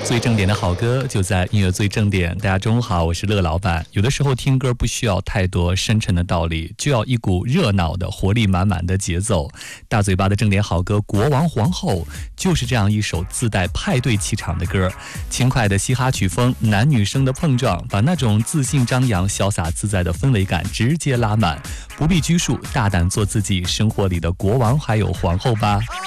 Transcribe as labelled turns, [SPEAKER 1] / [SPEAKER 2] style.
[SPEAKER 1] 最正点的好歌就在音乐最正点。大家中午好，我是乐老板。有的时候听歌不需要太多深沉的道理，就要一股热闹的活力满满的节奏。大嘴巴的正点好歌《国王皇后》就是这样一首自带派对气场的歌，轻快的嘻哈曲风，男女生的碰撞，把那种自信张扬、潇洒自在的氛围感直接拉满。不必拘束，大胆做自己生活里的国王还有皇后吧。